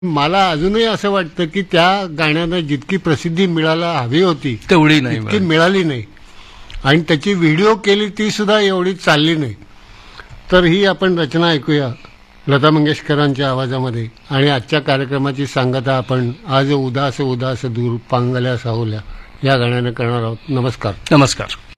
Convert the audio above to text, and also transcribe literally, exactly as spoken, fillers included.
मला अजूनही असं वाटतं की त्या गाण्यानं जितकी प्रसिद्धी मिळायला हवी होती तेवढी नाही ती मिळाली नाही आणि त्याची व्हिडिओ केली ती सुद्धा एवढी चालली नाही. तर ही आपण रचना ऐकूया लता मंगेशकरांच्या आवाजामध्ये. आणि आजच्या कार्यक्रमाची सांगता आपण आज उदास उदास दूर पांगल्या सावल्या या गाण्याने करणार आहोत. नमस्कार. नमस्कार.